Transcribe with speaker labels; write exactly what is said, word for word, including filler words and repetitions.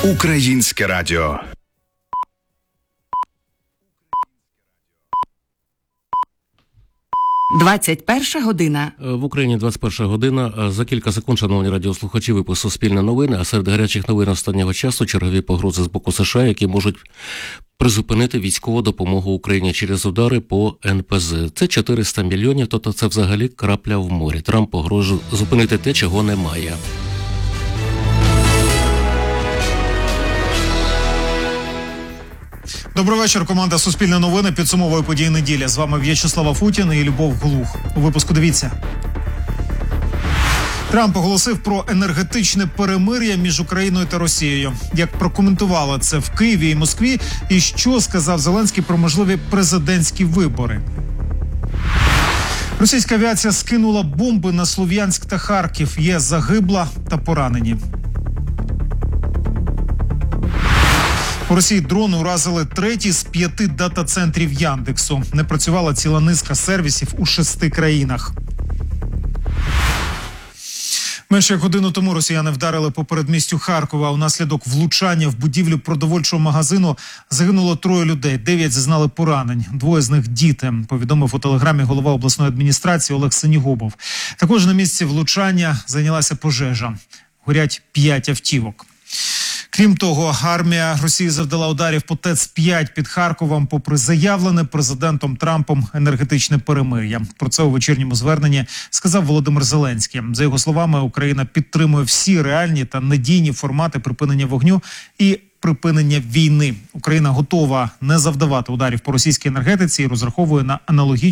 Speaker 1: Українське радіо.
Speaker 2: двадцять перша година.
Speaker 3: В Україні двадцять перша година. За кілька секунд, шановні радіослухачі, випуск «Суспільне новини», а серед гарячих новин останнього часу чергові погрози з боку США, які можуть призупинити військову допомогу Україні через удари по ен пе зет. Це чотириста мільйонів, тобто це взагалі крапля в морі. Трамп погрожує зупинити те, чого немає.
Speaker 4: Добрий вечір. Команда «Суспільне новини» підсумовує події неділі. З вами В'ячеслав Афутін і Любов Глух. У випуску дивіться. Трамп оголосив про енергетичне перемир'я між Україною та Росією. Як прокоментували це в Києві і Москві, і що сказав Зеленський про можливі президентські вибори. Російська авіація скинула бомби на Слов'янськ та Харків. Є загибла та поранені. У Росії дрони уразили третій з п'яти дата-центрів Яндексу. Не працювала ціла низка сервісів у шести країнах. Менше як годину тому росіяни вдарили по передмістю Харкова. Унаслідок влучання в будівлю продовольчого магазину загинуло троє людей. Дев'ять зазнали поранень. Двоє з них – діти, повідомив у телеграмі голова обласної адміністрації Олег Синігубов. Також на місці влучання зайнялася пожежа. Горять п'ять автівок. Крім того, армія Росії завдала ударів по ТЕЦ п'ять під Харковом, попри заявлене президентом Трампом енергетичне перемир'я. Про це у вечірньому зверненні сказав Володимир Зеленський. За його словами, Україна підтримує всі реальні та надійні формати припинення вогню і припинення війни. Україна готова не завдавати ударів по російській енергетиці і розраховує на аналогічні